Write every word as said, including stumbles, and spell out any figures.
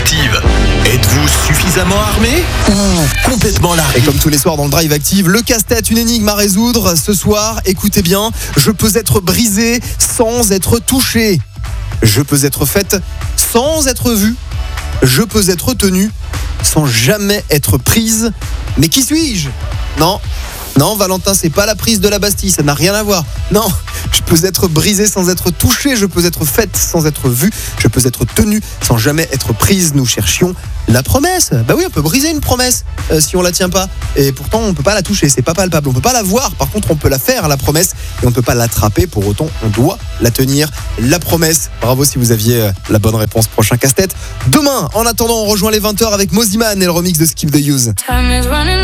Active. Êtes-vous suffisamment armé ou complètement largué? Et comme tous les soirs dans le Drive Active, le casse-tête, une énigme à résoudre. Ce soir, écoutez bien, je peux être brisé sans être touché. Je peux être faite sans être vue. Je peux être tenue sans jamais être prise. Mais qui suis-je? Non, non, Valentin, c'est pas la prise de la Bastille, ça n'a rien à voir. Non, je peux être brisé sans être touché. Je peux être faite sans être vue. Je peux être tenue sans jamais être prise. Nous cherchions la promesse. Bah oui, on peut briser une promesse euh, si on la tient pas. Et pourtant, on peut pas la toucher, c'est pas palpable. On peut pas la voir. Par contre, on peut la faire, la promesse, et on ne peut pas l'attraper. Pour autant, on doit la tenir, la promesse. Bravo si vous aviez euh, la bonne réponse. Prochain casse-tête demain. En attendant, on rejoint les vingt heures avec Mosiman et le remix de Skip the Use. Time is running